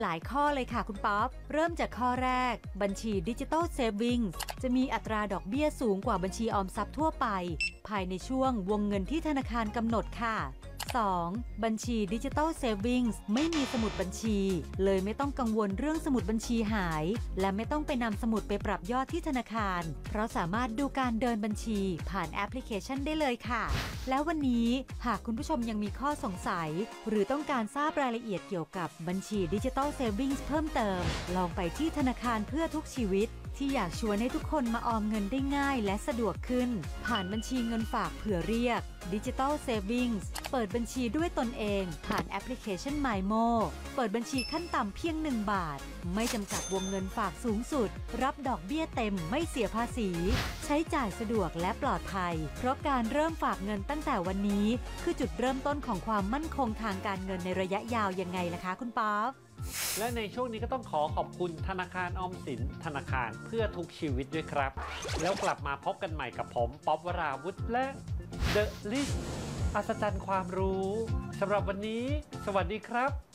หลายข้อเลยค่ะคุณป๊อปเริ่มจากข้อแรกบัญชีดิจิตอลเซฟวิงส์จะมีอัตราดอกเบี้ยสูงกว่าบัญชีออมทรัพย์ทั่วไปภายในช่วงวงเงินที่ธนาคารกำหนดค่ะ 2. บัญชีดิจิตอลเซฟวิงส์ไม่มีสมุดบัญชีเลยไม่ต้องกังวลเรื่องสมุดบัญชีหายและไม่ต้องไปนำสมุดไปปรับยอดที่ธนาคารเพราะสามารถดูการเดินบัญชีผ่านแอปพลิเคชันได้เลยค่ะแล้ววันนี้หากคุณผู้ชมยังมีข้อสงสัยหรือต้องการทราบรายละเอียดเกี่ยวกับบัญชีดิจิตอลเซฟวิงส์เพิ่มเติมลองไปที่ธนาคารเพื่อทุกชีวิตที่อยากชวนให้ทุกคนมาออมเงินได้ง่ายและสะดวกขึ้นผ่านบัญชีเงินฝากเผื่อเรียก Digital Savings เปิดบัญชีด้วยตนเองผ่านแอปพลิเคชัน MyMo เปิดบัญชีขั้นต่ำเพียง1 บาทไม่จำกัดวงเงินฝากสูงสุดรับดอกเบี้ยเต็มไม่เสียภาษีใช้จ่ายสะดวกและปลอดภัยเพราะการเริ่มฝากเงินตั้งแต่วันนี้คือจุดเริ่มต้นของความมั่นคงทางการเงินในระยะยาวยังไงล่ะคะคุณป๊อปและในช่วงนี้ก็ต้องขอบคุณธนาคารออมสินธนาคารเพื่อทุกชีวิตด้วยครับแล้วกลับมาพบกันใหม่กับผมป๊อปวราวุธและ The List อัศจรรย์ความรู้สำหรับวันนี้สวัสดีครับ